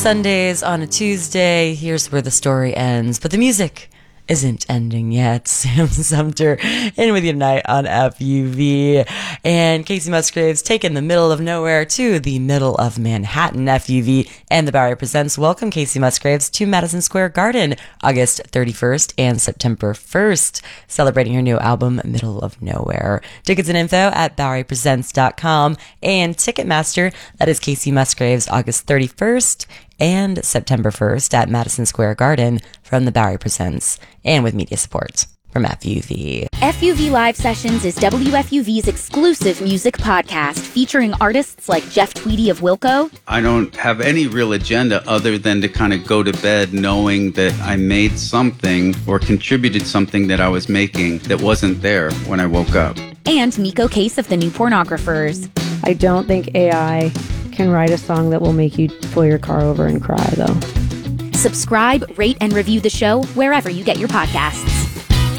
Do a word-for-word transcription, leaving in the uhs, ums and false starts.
Sundays on a Tuesday. Here's where the story ends, but the music isn't ending yet. Sam Sumter in with you tonight on F U V. And Kacey Musgraves taking the middle of nowhere to the middle of Manhattan. F U V and the Bowery Presents welcome Kacey Musgraves to Madison Square Garden August thirty-first and September first, celebrating her new album, Middle of Nowhere. Tickets and info at bowery presents dot com and Ticketmaster. That is Kacey Musgraves August thirty-first and September first at Madison Square Garden from the Bowery Presents and with media support from F U V. F U V Live Sessions is W F U V's exclusive music podcast featuring artists like Jeff Tweedy of Wilco. I don't have any real agenda other than to kind of go to bed knowing that I made something or contributed something that I was making that wasn't there when I woke up. And Miko Case of the New Pornographers. I don't think A I can write a song that will make you pull your car over and cry, though. Subscribe, rate, and review the show wherever you get your podcasts.